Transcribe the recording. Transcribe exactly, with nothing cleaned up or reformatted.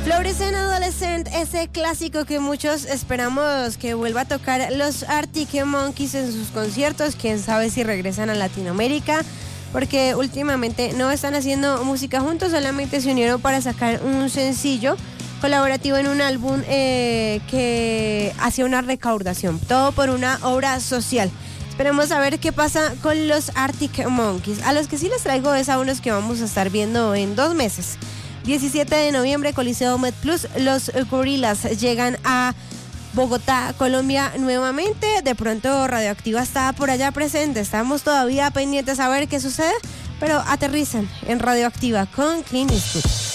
Fluorescent Adolescent, ese clásico que muchos esperamos que vuelva a tocar los Arctic Monkeys en sus conciertos. Quién sabe si regresan a Latinoamérica, porque últimamente no están haciendo música juntos, solamente se unieron para sacar un sencillo colaborativo en un álbum eh, que hacía una recaudación, todo por una obra social. Esperemos a ver qué pasa con los Arctic Monkeys. A los que sí les traigo es a unos que vamos a estar viendo en dos meses. diecisiete de noviembre, Coliseo Med Plus, los Gorillaz llegan a Bogotá, Colombia nuevamente. De pronto Radioactiva está por allá presente, estamos todavía pendientes a ver qué sucede, pero aterrizan en Radioactiva con Clint Eastwood.